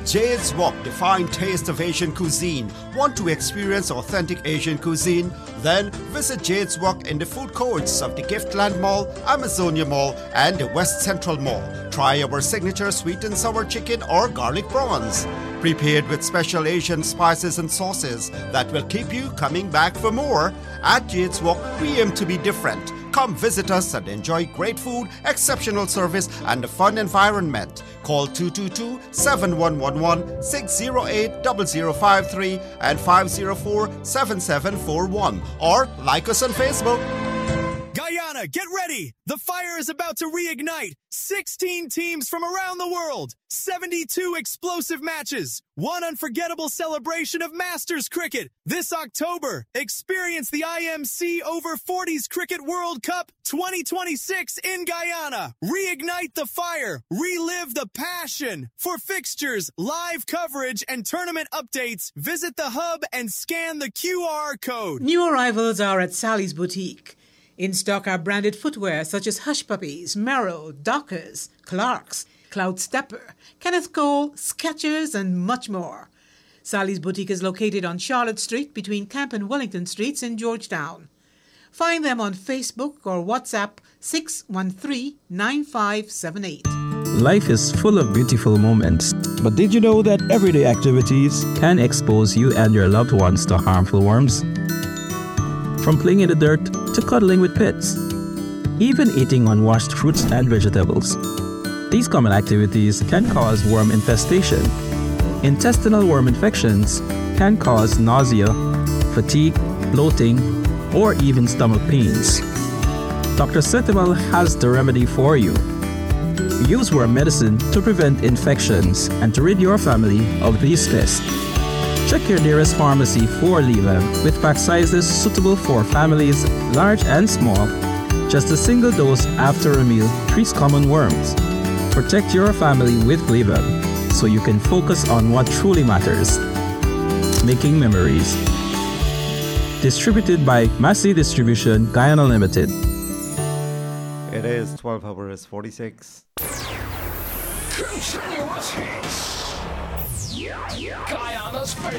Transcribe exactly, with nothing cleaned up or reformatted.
Jade's Wok, define taste of Asian cuisine. Want to experience authentic Asian cuisine? Then visit Jade's Wok in the food courts of the Giftland Mall, Amazonia Mall, and the West Central Mall. Try our signature sweet and sour chicken or garlic prawns. Prepared with special Asian spices and sauces that will keep you coming back for more. At Jade's Wok, we aim to be different. Come visit us and enjoy great food, exceptional service, and a fun environment. Call two two two, seven one one one, six zero eight, zero zero five three and five zero four, seven seven four one or like us on Facebook. Guyana, get ready! The fire is about to reignite. sixteen teams from around the world. seventy-two explosive matches. One unforgettable celebration of Masters cricket. This October, experience the I M C Over forties Cricket World Cup twenty twenty-six in Guyana. Reignite the fire. Relive the passion. For fixtures, live coverage, and tournament updates, visit the hub and scan the Q R code. New arrivals are at Sally's Boutique. In stock are branded footwear such as Hush Puppies, Merrow, Dockers, Clarks, Cloud Stepper, Kenneth Cole, Skechers, and much more. Sally's Boutique is located on Charlotte Street between Camp and Wellington Streets in Georgetown. Find them on Facebook or WhatsApp six one three, nine five seven eight. Life is full of beautiful moments, but did you know that everyday activities can expose you and your loved ones to harmful worms? From playing in the dirt to cuddling with pets, even eating unwashed fruits and vegetables. These common activities can cause worm infestation. Intestinal worm infections can cause nausea, fatigue, bloating, or even stomach pains. Doctor Sentimal has the remedy for you. Use worm medicine to prevent infections and to rid your family of these pests. Check your nearest pharmacy for Levem with pack sizes suitable for families large and small. Just a single dose after a meal treats common worms. Protect your family with Levem so you can focus on what truly matters, making memories. Distributed by Massey Distribution, Guyana Limited. It is twelve hours forty-six. Continuous hits. Guyana's favorite.